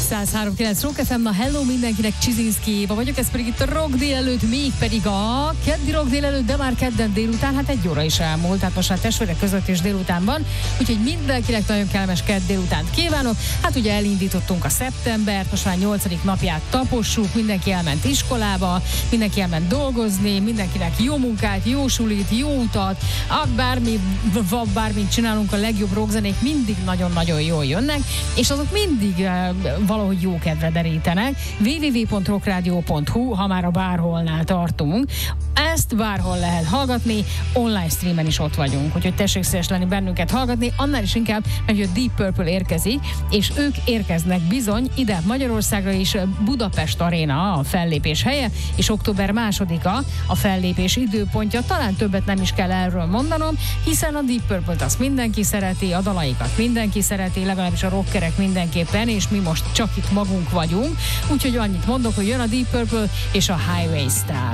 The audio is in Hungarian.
103.9 Rock FM, na hello mindenkinek, Csizinszki Éva vagyok, ez pedig itt a Rock délelőtt, mégpedig a keddi Rock délelőtt, de már kedden délután, hát 1 óra is elmúlt, hát most már testvérek között is délután van, úgyhogy mindenkinek nagyon kellemes kedd délutánt kívánok. Hát ugye elindítottunk a szeptembert, most már 8. napját tapossuk, mindenki elment iskolába, mindenki elment dolgozni, mindenkinek jó munkát, jó sulit, jó utat, bármit csinálunk, a legjobb rockzenék mindig nagyon-nagyon jól jönnek, és azok mindig valahogy jó kedvre derítenek. www.rockradio.hu, ha már a bárholnál tartunk. Ezt bárhol lehet hallgatni, online streamen is ott vagyunk, úgyhogy tessék szíves lenni bennünket hallgatni, annál is inkább, mert a Deep Purple érkezik, és ők érkeznek bizony ide Magyarországra is, Budapest Aréna a fellépés helye, és október 2-a a fellépés időpontja, talán többet nem is kell erről mondanom, hiszen a Deep Purple-t azt mindenki szereti, a dalaikat mindenki szereti, legalábbis a rockerek mindenképpen, és mi most csak itt magunk vagyunk, úgyhogy annyit mondok, hogy jön a Deep Purple és a Highway Star.